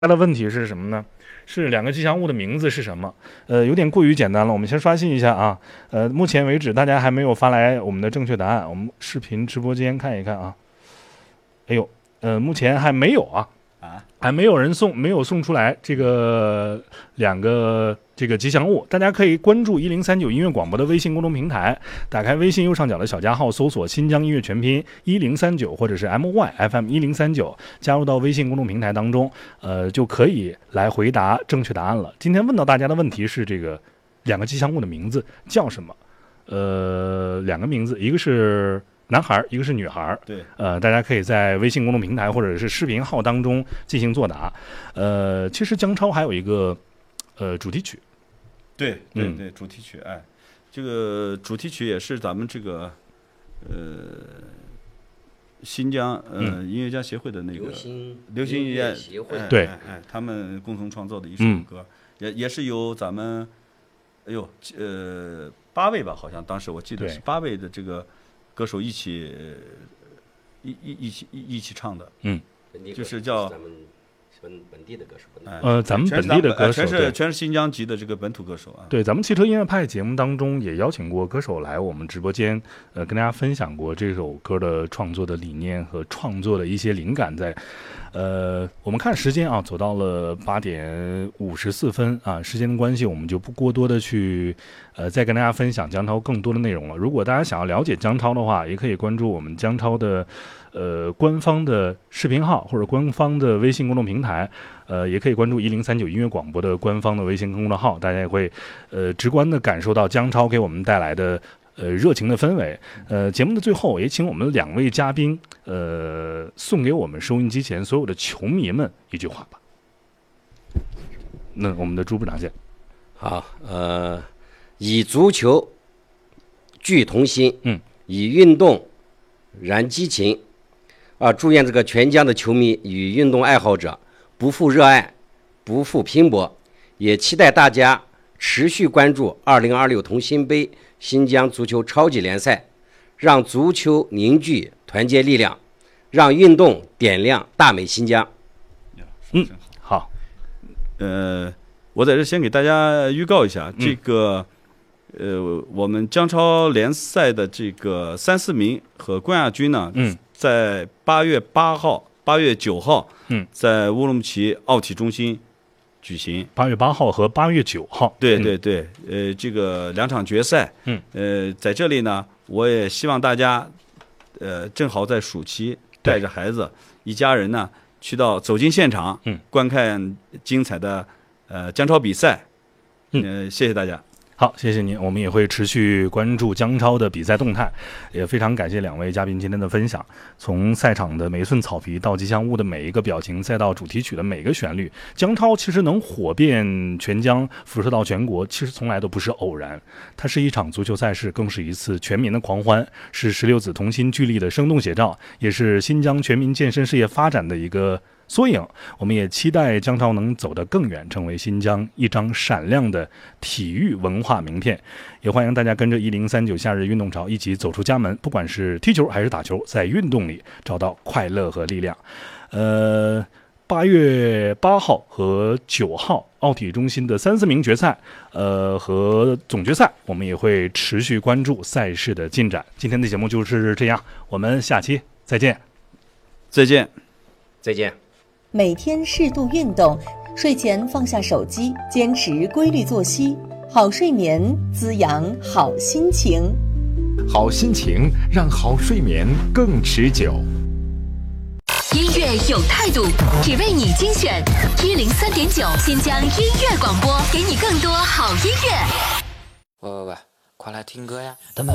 它的问题是什么呢？是两个吉祥物的名字是什么？有点过于简单了，我们先刷新一下啊。目前为止大家还没有发来我们的正确答案，我们视频直播间看一看啊。哎呦，目前还没有啊。还没有人没有送出来这个两个这个吉祥物，大家可以关注1039音乐广播的微信公众平台，打开微信右上角的小加号，搜索新疆音乐全拼1039或者是 MYFM1039，加入到微信公众平台当中，就可以来回答正确答案了。今天问到大家的问题是这个两个吉祥物的名字叫什么？两个名字，一个是男孩，一个是女孩。 对， 大家可以在微信公众平台或者是视频号当中进行作答。其实姜超还有一个主题曲。 对，主题曲，哎，这个主题曲也是咱们这个新疆音乐家协会的那个流行音乐协会， 对， 他们共同创作的一首歌，也是由咱们8位吧，好像当时我记得是8位的这个歌手一起唱的，就是叫咱们本地的歌手， 咱们本地的歌手， 全是新疆籍的这个本土歌手啊。 对，咱们汽车音乐派节目当中也邀请过歌手来我们直播间，跟大家分享过这首歌的创作的理念和创作的一些灵感在。我们看时间啊，走到了8点54分啊，时间的关系，我们就不过多的去再跟大家分享姜超更多的内容了。如果大家想要了解姜超的话，也可以关注我们姜超的官方的视频号或者官方的微信公众平台，也可以关注1039音乐广播的官方的微信公众号，大家也会直观的感受到姜超给我们带来的热情的氛围。节目的最后也请我们2位嘉宾送给我们收音机前所有的球迷们一句话吧。那我们的朱部长先。 好，以足球聚同心，以运动燃激情，祝愿这个全疆的球迷与运动爱好者不负热爱，不负拼搏，也期待大家持续关注2026同心杯新疆足球超级联赛，让足球凝聚团结力量，让运动点亮大美新疆。 好， 我在这先给大家预告一下，这个我们姜超联赛的这个3、4名和冠亚军呢，在8月8号、8月9号，在乌鲁木齐奥体中心举行。 8月8号和8月9号， 对，这个2场决赛，在这里呢，我也希望大家，正好在暑期带着孩子一家人呢，走进现场，观看精彩的姜超比赛，谢谢大家。 好，谢谢您，我们也会持续关注姜超的比赛动态，也非常感谢2位嘉宾今天的分享。从赛场的每一寸草皮到吉祥物的每一个表情，再到主题曲的每个旋律，姜超其实能火遍全疆，辐射到全国，其实从来都不是偶然。它是一场足球赛事，更是一次全民的狂欢，是16子同心聚力的生动写照，也是新疆全民健身事业发展的一个缩影。我们也期待姜超能走得更远，成为新疆一张闪亮的体育文化名片。也欢迎大家跟着1039夏日运动潮一起走出家门，不管是踢球还是打球，在运动里找到快乐和力量。8月8号和9号奥体中心的3、4名决赛，和总决赛，我们也会持续关注赛事的进展。今天的节目就是这样，我们下期再见。 再见。 再见。 每天适度运动，睡前放下手机，坚持规律作息，好睡眠滋养好心情， 好心情让好睡眠更持久。 音乐有态度，只为你精选103.9新疆音乐广播，给你更多好音乐。 喂，快来听歌呀！